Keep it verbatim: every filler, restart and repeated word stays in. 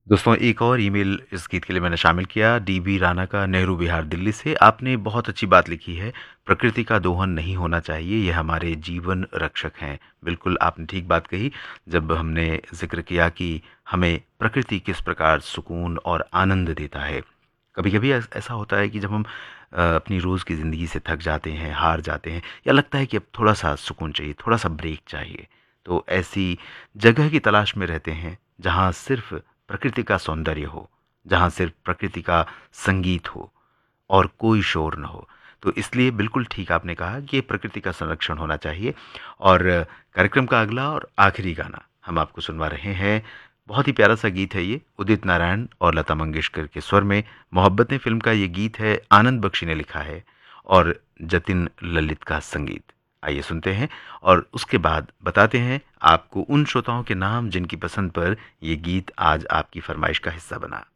दोस्तों एक और ईमेल इस गीत के लिए मैंने शामिल किया डी बी राणा का नेहरू विहार दिल्ली से। आपने बहुत अच्छी बात लिखी है, प्रकृति का दोहन नहीं होना चाहिए, ये हमारे जीवन रक्षक हैं। बिल्कुल आपने ठीक बात कही जब हमने जिक्र किया कि हमें प्रकृति किस प्रकार सुकून और आनंद देता है। कभी कभी ऐसा होता है कि जब हम अ, अपनी रोज़ की ज़िंदगी से थक जाते हैं, हार जाते हैं या लगता है कि अब थोड़ा सा सुकून चाहिए, थोड़ा सा ब्रेक चाहिए, तो ऐसी जगह की तलाश में रहते हैं जहाँ सिर्फ प्रकृति का सौंदर्य हो, जहाँ सिर्फ प्रकृति का संगीत हो और कोई शोर न हो। तो इसलिए बिल्कुल ठीक आपने कहा कि ये प्रकृति का संरक्षण होना चाहिए। और कार्यक्रम का अगला और आखिरी गाना हम आपको सुनवा रहे हैं। बहुत ही प्यारा सा गीत है ये, उदित नारायण और लता मंगेशकर के स्वर में। मोहब्बतें फिल्म का ये गीत है, आनंद बख्शी ने लिखा है और जतिन ललित का संगीत। आइए सुनते हैं और उसके बाद बताते हैं आपको उन श्रोताओं के नाम जिनकी पसंद पर ये गीत आज आपकी फरमाइश का हिस्सा बना।